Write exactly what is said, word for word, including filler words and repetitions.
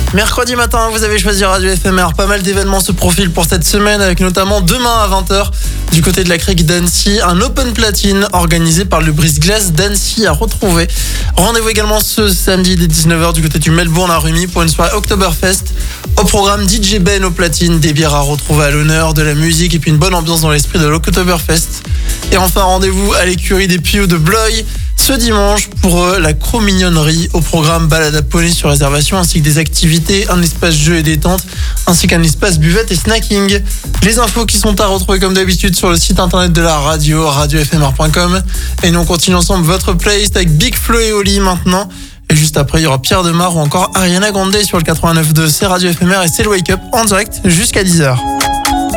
Mercredi matin, vous avez choisi Radio F M R. Pas mal d'événements se profilent pour cette semaine, avec notamment demain à vingt heures, du côté de la Crique d'Annecy, un Open Platine organisé par le Brise-Glace d'Annecy à retrouver. Rendez-vous également ce samedi dès dix-neuf heures du côté du Melbourne à Rumi pour une soirée Oktoberfest. Au programme, D J Ben au platine, des bières à retrouver à l'honneur, de la musique et puis une bonne ambiance dans l'esprit de l'Oktoberfest. Et enfin, rendez-vous à l'écurie des Pio de Blois ce dimanche pour la Cro-Mignonnerie. Au programme, balade à poney sur réservation ainsi que des activités, un espace jeu et détente ainsi qu'un espace buvette et snacking. Les infos qui sont à retrouver comme d'habitude sur le site internet de la radio, radio f m r point com. Et nous on continue ensemble votre playlist avec Big Flo et Oli maintenant. Et juste après, il y aura Pierre Demar ou encore Ariana Grande sur le quatre-vingt-neuf point deux. C'est Radio F M R et c'est le Wake Up en direct jusqu'à dix heures.